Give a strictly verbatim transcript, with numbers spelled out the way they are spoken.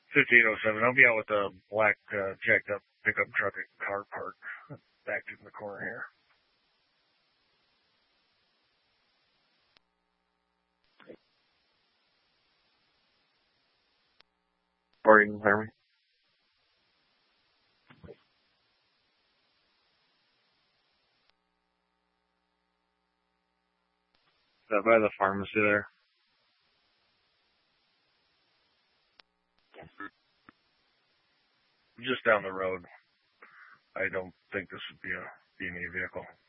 fifty-eight oh seven. I'll be out with a black uh, jacked up pickup truck at car park back in the corner here. Or you can hear me? Is that by the pharmacy there? Just down the road. I don't think this would be a B and E vehicle.